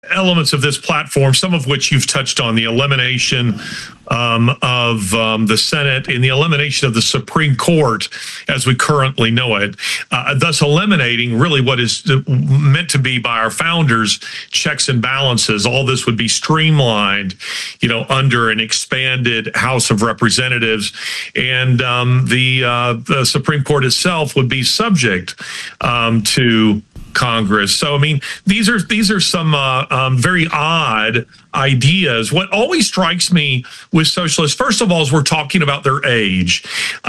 elements of this platform, some of which you've touched on, the elimination of the Senate and the elimination of the Supreme Court as we currently know it, thus eliminating really what is meant to be by our founders checks and balances. All this would be streamlined, under an expanded House of Representatives, and the Supreme Court itself would be subject to Congress. So, I mean, these are some very odd ideas. What always strikes me with socialists, first of all, is we're talking about their age.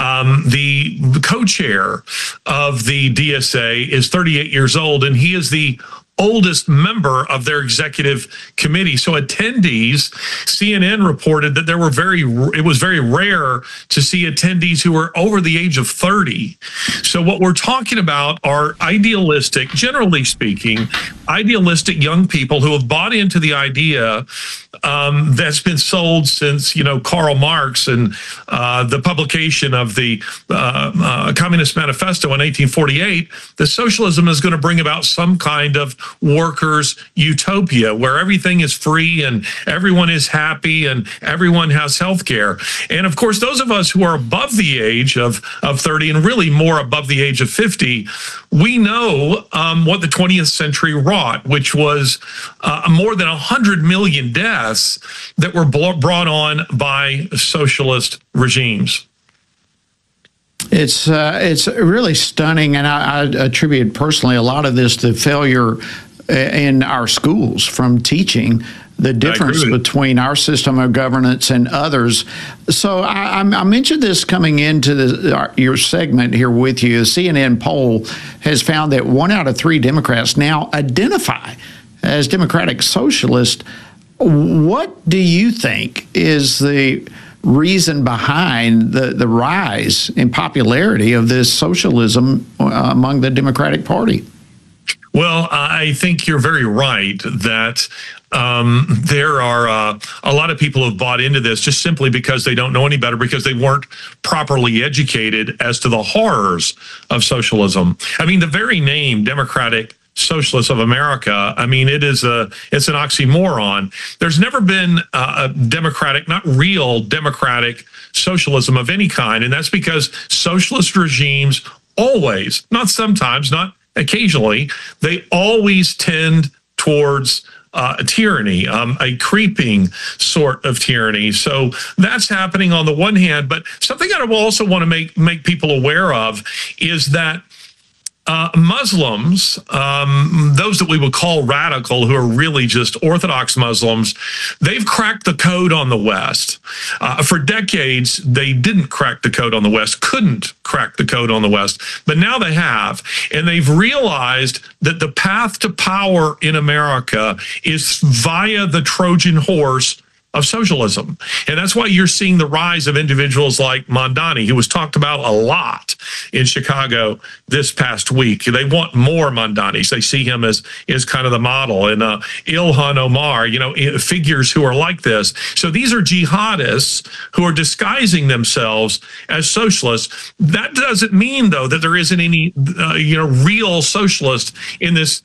The co-chair of the DSA is 38 years old, and he is the oldest member of their executive committee. So attendees, CNN reported that it was very rare to see attendees who were over the age of 30. So what we're talking about are idealistic, generally speaking, idealistic young people who have bought into the idea that's been sold since, Karl Marx and the publication of the Communist Manifesto in 1848, that socialism is going to bring about some kind of workers' utopia where everything is free and everyone is happy and everyone has health care. And of course, those of us who are above the age of 30 and really more above the age of 50, we know what the 20th century wrought, which was more than 100 million deaths that were brought on by socialist regimes. It's really stunning, and I attribute personally a lot of this to failure in our schools from teaching the difference between our system of governance and others. So I mentioned this coming into your segment here with you. A CNN poll has found that 1 out of 3 Democrats now identify as democratic socialist. What do you think is the reason behind the rise in popularity of this socialism among the Democratic Party? Well, I think you're very right that there are a lot of people who have bought into this just simply because they don't know any better, because they weren't properly educated as to the horrors of socialism. I mean, the very name Democratic Socialists of America, I mean, it's an oxymoron. There's never been a democratic, not real democratic socialism of any kind. And that's because socialist regimes always, not sometimes, not occasionally, they always tend towards tyranny, a creeping sort of tyranny. So that's happening on the one hand. But something I also want to make people aware of is that Muslims, those that we would call radical, who are really just Orthodox Muslims, they've cracked the code on the West. For decades, they didn't crack the code on the West, couldn't crack the code on the West, but now they have. And they've realized that the path to power in America is via the Trojan horse of socialism. And that's why you're seeing the rise of individuals like Mamdani, who was talked about a lot in Chicago this past week. They want more Mamdanis. They see him as kind of the model. And Ilhan Omar, figures who are like this. So these are jihadists who are disguising themselves as socialists. That doesn't mean, though, that there isn't any, real socialist in this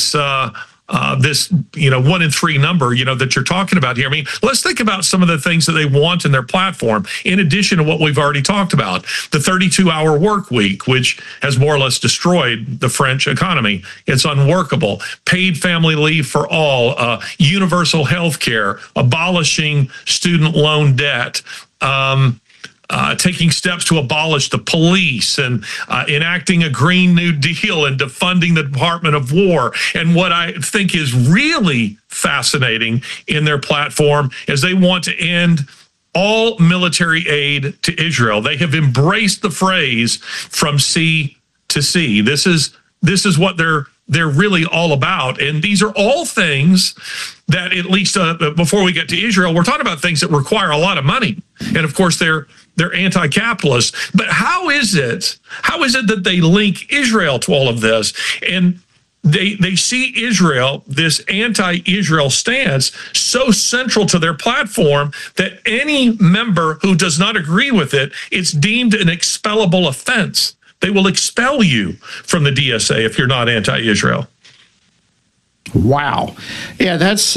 1 in 3 number, that you're talking about here. I mean, let's think about some of the things that they want in their platform, in addition to what we've already talked about. The 32-hour work week, which has more or less destroyed the French economy. It's unworkable. Paid family leave for all, universal health care, abolishing student loan debt, taking steps to abolish the police, and enacting a Green New Deal and defunding the Department of War. And what I think is really fascinating in their platform is they want to end all military aid to Israel. They have embraced the phrase "from sea to sea." This is what they're really all about. And these are all things that, at least before we get to Israel, we're talking about things that require a lot of money. And of course, they're anti-capitalist. But how is it that they link Israel to all of this? And they see Israel, this anti-Israel stance, so central to their platform that any member who does not agree with it, it's deemed an expellable offense. They will expel you from the DSA if you're not anti-Israel. Wow. Yeah, that's